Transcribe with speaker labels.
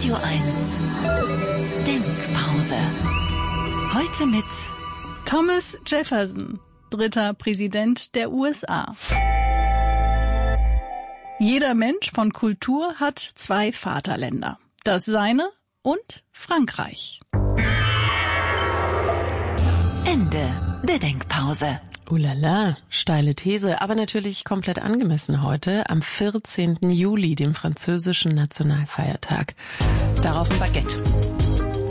Speaker 1: Radio 1 Denkpause. Heute mit
Speaker 2: Thomas Jefferson, 3. Präsident der USA. Jeder Mensch von Kultur hat 2 Vaterländer. Das seine und Frankreich.
Speaker 1: Ende der Denkpause.
Speaker 3: Ulala, steile These, aber natürlich komplett angemessen heute, am 14. Juli, dem französischen Nationalfeiertag. Darauf ein Baguette.